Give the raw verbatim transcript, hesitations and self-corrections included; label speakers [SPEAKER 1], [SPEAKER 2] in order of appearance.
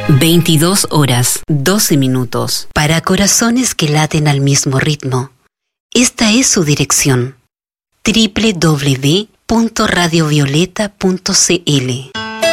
[SPEAKER 1] veintidós horas, doce minutos. Para corazones que laten al mismo ritmo, esta es su dirección: doble u doble u doble u punto radio violeta punto c l.